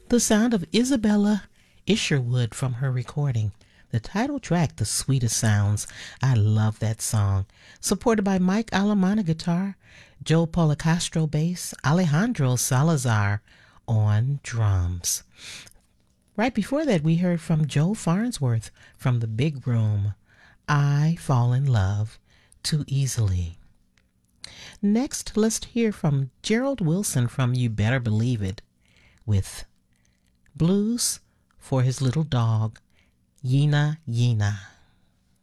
The sound of Isabella Isherwood from her recording. The title track, The Sweetest Sounds. I love that song. Supported by Mike Alamana guitar, Joe Policastro bass, Alejandro Salazar on drums. Right before that, we heard from Joe Farnsworth from The Big Room, I Fall in Love Too Easily. Next, let's hear from Gerald Wilson from You Better Believe It with Blues for his little dog, Yina Yina.